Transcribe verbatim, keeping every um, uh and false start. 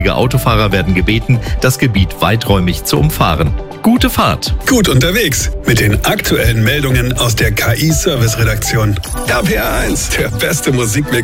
Autofahrer werden gebeten, das Gebiet weiträumig zu umfahren. Gute Fahrt! Gut unterwegs mit den aktuellen Meldungen aus der K I-Service-Redaktion. R P R eins, der beste Musikmix.